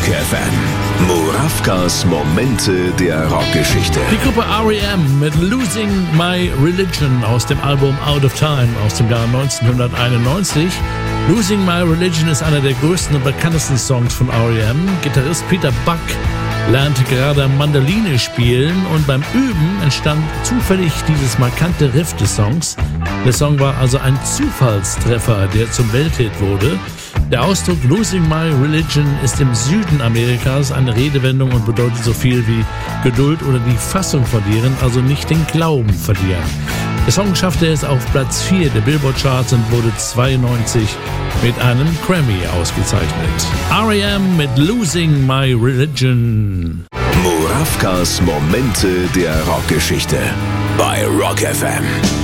FM. Murawkas Momente der Rockgeschichte. Die Gruppe R.E.M. mit Losing My Religion aus dem Album Out of Time aus dem Jahr 1991. Losing My Religion ist einer der größten und bekanntesten Songs von R.E.M. Gitarrist Peter Buck lernte gerade Mandoline spielen und beim Üben entstand zufällig dieses markante Riff des Songs. Der Song war also ein Zufallstreffer, der zum Welthit wurde. Der Ausdruck Losing My Religion ist im Süden Amerikas eine Redewendung und bedeutet so viel wie Geduld oder die Fassung verlieren, also nicht den Glauben verlieren. Der Song schaffte es auf Platz 4 der Billboard-Charts und wurde 92 mit einem Grammy ausgezeichnet. R.E.M. mit Losing My Religion. Murawkas Momente der Rockgeschichte bei Rock FM.